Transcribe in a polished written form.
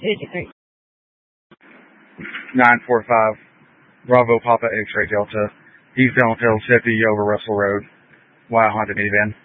53. 945 Bravo Papa X-Ray Delta. Eastbound Hotel 50 over Russell Road. White Honda minivan.